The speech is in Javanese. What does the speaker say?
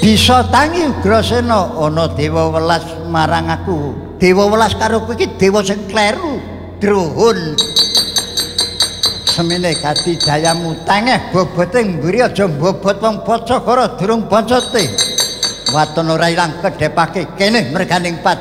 bisa tangi Ugrasena ana dewa welas marang aku. Dewa welas karo kowe iki dewa sing kleru. Druhun. Semene gati dayamu tengeh boboting mburi aja bobot wong Bacagara durung bancate. Waton ora ilang kedhepake kene merganing